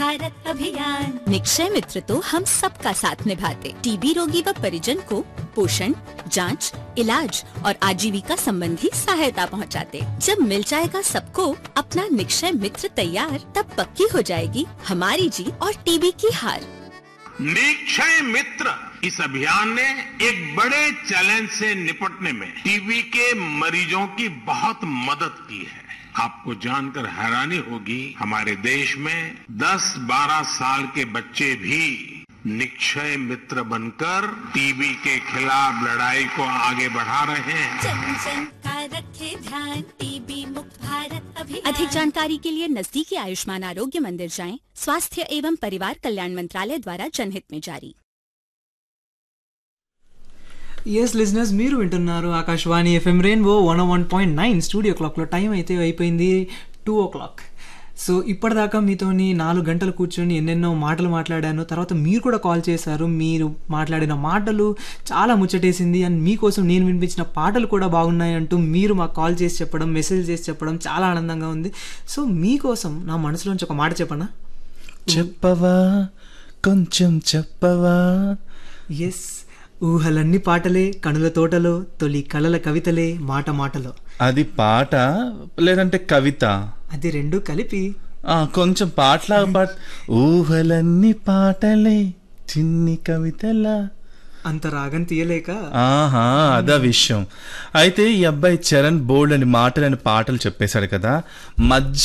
भारत अभियान। निक्षय मित्र तो हम सबका साथ निभाते, टीबी रोगी व परिजन को पोषण, जांच, इलाज और आजीविका संबंधी सहायता पहुंचाते। जब मिल जाएगा सबको अपना निक्षय मित्र तैयार, तब पक्की हो जाएगी हमारी जीत और टीबी की हार। निक्षय मित्र इस अभियान ने एक बड़े चैलेंज से निपटने में टीबी के मरीजों की बहुत मदद की है। आपको जानकर हैरानी होगी, हमारे देश में 10-12 साल के बच्चे भी निक्षय मित्र बनकर टीबी के खिलाफ लड़ाई को आगे बढ़ा रहे हैं। जन जन का रखे ध्यान, टीबी मुक्त भारत अभियान। अधिक जानकारी के लिए नजदीकी आयुष्मान आरोग्य मंदिर जाएं। स्वास्थ्य एवं परिवार कल्याण मंत्रालय द्वारा जनहित में जारी। ఎస్ లిజనర్స్, మీరు వింటున్నారు ఆకాశవాణి ఎఫ్ఎం రెయిన్బో 101.9. స్టూడియో క్లాక్లో టైం అయితే అయిపోయింది 2 o'clock. సో ఇప్పటిదాకా మీతోని 4 గంటలు కూర్చొని ఎన్నెన్నో మాటలు మాట్లాడాను. తర్వాత మీరు కూడా కాల్ చేశారు. మీరు మాట్లాడిన మాటలు చాలా ముచ్చటేసింది అండ్ మీకోసం నేను వినిపించిన పాటలు కూడా బాగున్నాయి అంటూ మీరు మాకు కాల్ చేసి చెప్పడం, మెసేజ్ చేసి చెప్పడం చాలా ఆనందంగా ఉంది. సో మీకోసం నా మనసులోంచి ఒక మాట చెప్పనా? చెప్పవా కొంచెం చెప్పవా. ఎస్, ఊహలన్నీ పాటలే, కనుల తోటలో తొలి కలల కవితలే, మాట మాటలో. అది పాట లేదంటే కవిత? అది రెండు కలిపి కొంచెం పాటలాగా పాట. ఊహలన్నీ పాటలే చిన్ని కవితలా. అంత రాగం తీయలేక ఆహా, అదా విషయం. అయితే ఈ అబ్బాయి చరణ్ బోల్డ్ అని మాటలని పాటలు చెప్పేశాడు కదా. మధ్య